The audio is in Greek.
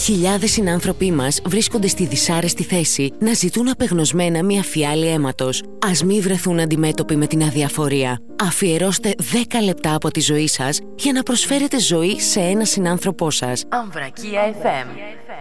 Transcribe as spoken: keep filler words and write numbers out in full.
Χιλιάδες συνάνθρωποι μας βρίσκονται στη δυσάρεστη θέση να ζητούν απεγνωσμένα μια φιάλη αίματος. Ας μη βρεθούν αντιμέτωποι με την αδιαφορία. Αφιερώστε δέκα λεπτά από τη ζωή σας για να προσφέρετε ζωή σε ένα συνάνθρωπό σας. Αμβρακία εφ εμ.